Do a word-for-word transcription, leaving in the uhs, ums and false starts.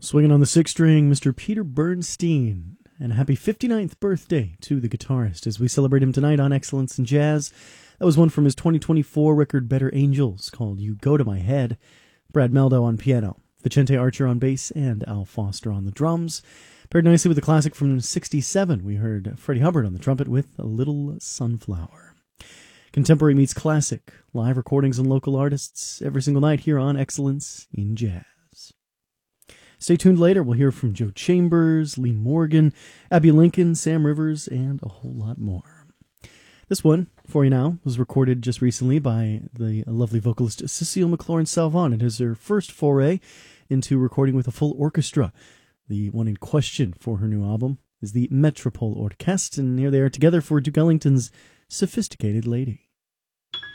Swinging on the sixth string, Mister Peter Bernstein. And a happy fifty-ninth birthday to the guitarist as we celebrate him tonight on Excellence in Jazz. That was one from his twenty twenty-four record Better Angels called You Go to My Head. Brad Meldo on piano, Vicente Archer on bass, and Al Foster on the drums. Paired nicely with a classic from sixty-seven, we heard Freddie Hubbard on the trumpet with A Little Sunflower. Contemporary meets classic, live recordings and local artists every single night here on Excellence in Jazz. Stay tuned later. We'll hear from Joe Chambers, Lee Morgan, Abby Lincoln, Sam Rivers, and a whole lot more. This one, for you now, was recorded just recently by the lovely vocalist Cecile McLaurin-Salvant. It is her first foray into recording with a full orchestra. The one in question for her new album is the Metropole Orchestre, and here they are together for Duke Ellington's Sophisticated Lady.